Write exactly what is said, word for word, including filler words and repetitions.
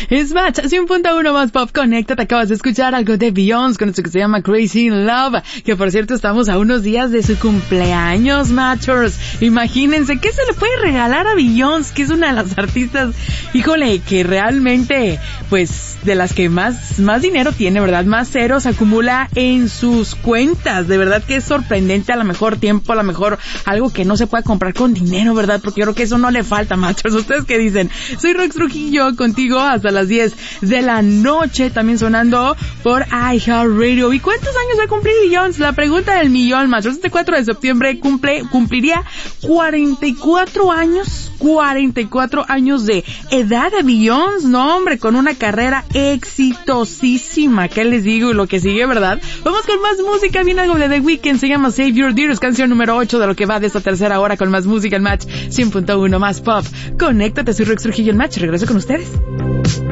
Es Match, cien punto uno más Pop. Conéctate, acabas de escuchar algo de Beyoncé con esto que se llama Crazy in Love, que por cierto estamos a unos días de su cumpleaños, Matchers. Imagínense, ¿qué se le puede regalar a Beyoncé, que es una de las artistas, híjole, que realmente, pues, de las que más, más dinero tiene, ¿verdad? Más ceros acumula en sus cuentas. De verdad que es sorprendente, a lo mejor tiempo, a lo mejor algo que no se pueda comprar con dinero, ¿verdad? Porque yo creo que eso no le falta, Matchers. ¿Ustedes qué dicen? Soy Rox Trujillo, contigo hasta las diez de la noche, también sonando por iHeartRadio. ¿Y cuántos años va a cumplir Beyoncé? La pregunta del millón, Matchers. Este cuatro de septiembre cumple, cumpliría cuarenta y cuatro años, cuarenta y cuatro años de edad de Beyoncé. No, hombre, con una carrera exitosísima. ¿Qué les digo? Y lo que sigue, ¿verdad? Vamos con más música. Viene algo de The Weeknd, se llama Save Your Tears, canción número ocho de lo que va de esta tercera hora con más música en Match cien punto uno más Pop. Conéctate, soy Rox Trujillo en Match. Regreso con ustedes.